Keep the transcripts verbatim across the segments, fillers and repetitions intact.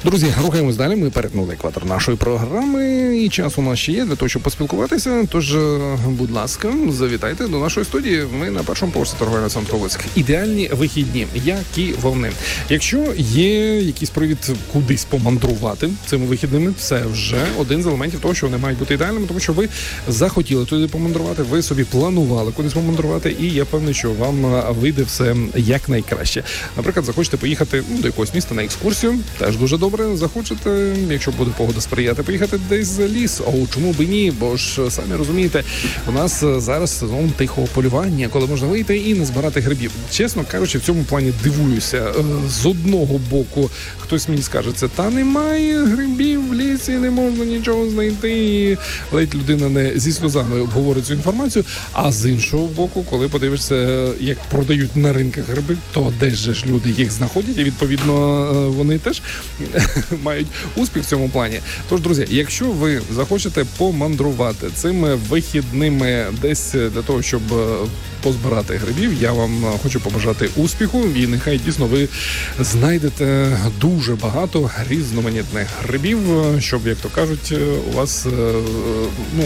Друзі, рухаємось далі. Ми перетнули екватор нашої програми, і час у нас ще є для того, щоб поспілкуватися. Тож, будь ласка, завітайте до нашої студії. Ми на першому поверсі торговельного центру Луцьк. Ідеальні вихідні, які вони. Якщо є якийсь привід кудись помандрувати цими вихідними, це вже один з елементів того, що вони мають бути ідеальними, тому що ви захотіли туди помандрувати, ви собі планували кудись помандрувати, і я певний, що вам вийде все якнайкраще. Наприклад, захочете поїхати ну, до якогось міста на екскурсію, теж дуже добре. Захочете, якщо буде погода сприяти, поїхати десь за ліс. О, чому б і ні? Бо ж, самі розумієте, у нас зараз сезон тихого полювання, коли можна вийти і не збирати грибів. Чесно кажучи, в цьому плані дивуюся. З одного боку, хтось мені скаже, це та немає грибів в лісі, не можна нічого знайти. І ледь людина не зі сльозами обговорить цю інформацію. А з іншого боку, коли подивишся, як продають на ринках гриби, то де ж люди їх знаходять, і відповідно вони теж мають успіх в цьому плані. Тож, друзі, якщо ви захочете помандрувати цими вихідними десь для того, щоб позбирати грибів, я вам хочу побажати успіху, і нехай дійсно ви знайдете дуже багато різноманітних грибів, щоб, як то кажуть, у вас, ну,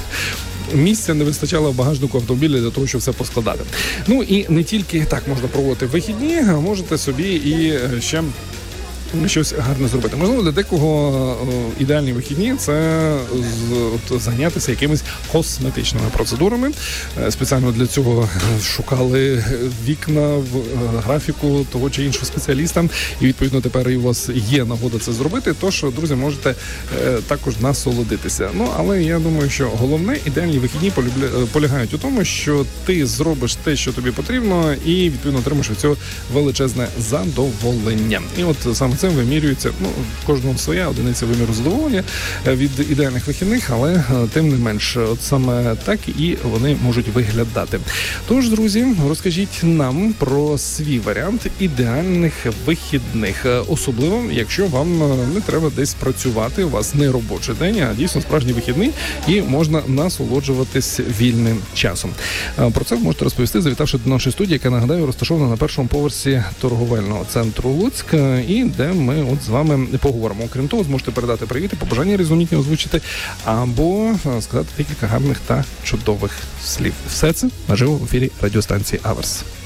місця не вистачало в багажнику автомобіля для того, щоб все поскладати. Ну і не тільки так можна проводити вихідні, а можете собі і ще щось гарне зробити. Можливо, для декого о, ідеальні вихідні – це з, от, зайнятися якимись косметичними процедурами. Спеціально для цього шукали вікна в графіку того чи іншого спеціаліста, і, відповідно, тепер і у вас є нагода це зробити, тож, друзі, можете е, також насолодитися. Ну, але я думаю, що головне, ідеальні вихідні полюбля... полягають у тому, що ти зробиш те, що тобі потрібно, і, відповідно, отримаєш від цього величезне задоволення. І от саме це вимірюється, ну, кожному своя одиниця виміру задоволення від ідеальних вихідних, але тим не менш, от саме так і вони можуть виглядати. Тож, друзі, розкажіть нам про свій варіант ідеальних вихідних, особливо, якщо вам не треба десь працювати, у вас не робочий день, а дійсно справжній вихідний, і можна насолоджуватись вільним часом. Про це ви можете розповісти, завітавши до нашої студії, яка, нагадаю, розташована на першому поверсі торговельного центру Луцьк, і де ми от з вами поговоримо. Окрім того, зможете передати привіти, побажання різноманітні озвучити, або сказати декілька гарних та чудових слів. Все це наживо в ефірі радіостанції Аверс.